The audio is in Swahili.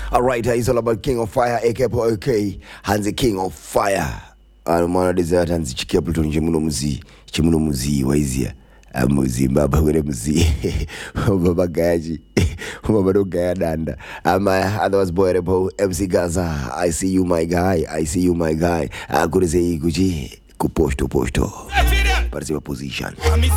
Alright, it's all about King of Fire, AK Hansi King of Fire. Mwana desert Hansi chikeputo chimuno muzi waizia. Muzi baba wele muzi. Baba gaji. Baba do gaya danda. Otherwise boy repo MC Gaza. I see you my guy. I see you my guy. Akure sei kuji kuposto. Participa position.